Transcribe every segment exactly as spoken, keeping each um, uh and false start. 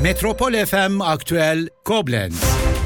Metropol F M Aktüel Koblenz.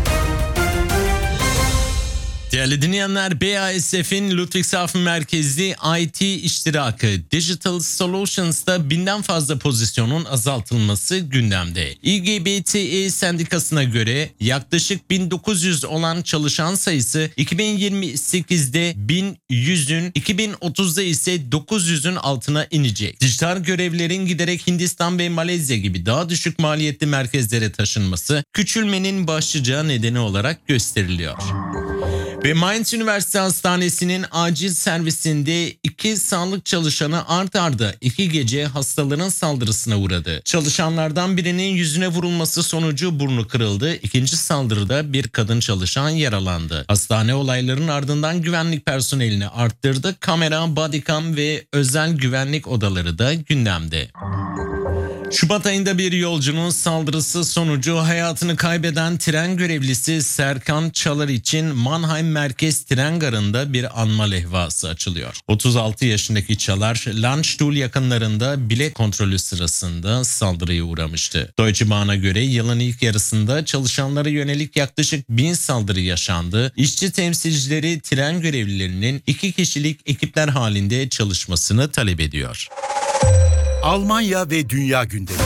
Değerli dinleyenler, B A S F'in Ludwigshafen merkezli I T iştirakı Digital Solutions'ta binden fazla pozisyonun azaltılması gündemde. İ G B T E sendikasına göre yaklaşık bin dokuz yüz olan çalışan sayısı iki bin yirmi sekizde bin yüzün, iki bin otuzda ise dokuz yüzün altına inecek. Dijital görevlerin giderek Hindistan ve Malezya gibi daha düşük maliyetli merkezlere taşınması küçülmenin başlıca nedeni olarak gösteriliyor. Ve Mainz Üniversite Hastanesi'nin acil servisinde iki sağlık çalışanı art arda iki gece hastaların saldırısına uğradı. Çalışanlardan birinin yüzüne vurulması sonucu burnu kırıldı. İkinci saldırıda bir kadın çalışan yaralandı. Hastane olayların ardından güvenlik personelini arttırdı. Kamera, bodycam ve özel güvenlik odaları da gündemde. Şubat ayında bir yolcunun saldırısı sonucu hayatını kaybeden tren görevlisi Serkan Çalar için Mannheim Merkez Tren Garı'nda bir anma levhası açılıyor. otuz altı yaşındaki Çalar, Landstuhl yakınlarında bilet kontrolü sırasında saldırıya uğramıştı. Deutsche Bahn'a göre yılın ilk yarısında çalışanlara yönelik yaklaşık bin saldırı yaşandı. İşçi temsilcileri tren görevlilerinin iki kişilik ekipler halinde çalışmasını talep ediyor. Almanya ve dünya gündemi.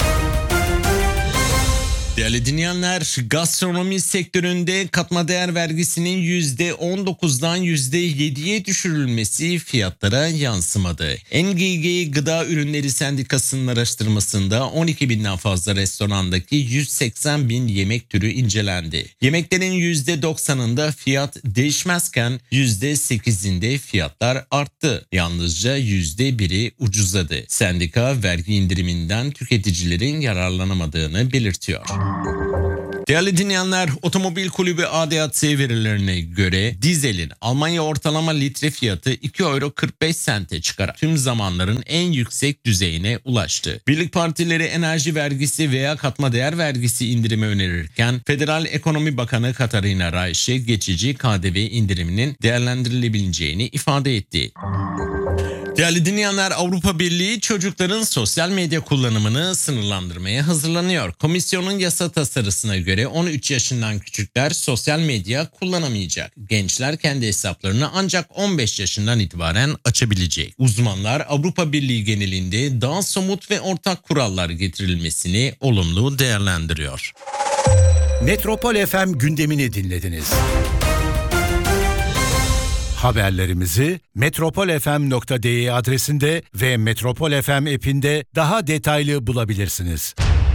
Değerli dinleyenler, gastronomi sektöründe katma değer vergisinin yüzde on dokuzdan yüzde yediye düşürülmesi fiyatlara yansımadı. N G G Gıda Ürünleri Sendikası'nın araştırmasında on iki binden fazla restorandaki yüz seksen bin yemek türü incelendi. Yemeklerin yüzde doksanında fiyat değişmezken yüzde sekizinde fiyatlar arttı. Yalnızca yüzde biri ucuzladı. Sendika vergi indiriminden tüketicilerin yararlanamadığını belirtiyor. Değerli dinleyenler, Otomobil Kulübü A D A C verilerine göre dizelin Almanya ortalama litre fiyatı iki euro kırk beş sente çıkarak tüm zamanların en yüksek düzeyine ulaştı. Birlik partileri enerji vergisi veya katma değer vergisi indirimi önerirken Federal Ekonomi Bakanı Katarina Reiche geçici K D V indiriminin değerlendirilebileceğini ifade etti. Değerli dinleyenler, Avrupa Birliği çocukların sosyal medya kullanımını sınırlandırmaya hazırlanıyor. Komisyonun yasa tasarısına göre on üç yaşından küçükler sosyal medya kullanamayacak. Gençler kendi hesaplarını ancak on beş yaşından itibaren açabilecek. Uzmanlar Avrupa Birliği genelinde daha somut ve ortak kurallar getirilmesini olumlu değerlendiriyor. Metropol F M gündemini dinlediniz. Haberlerimizi metropol f m nokta d e adresinde ve Metropol F M app'inde daha detaylı bulabilirsiniz.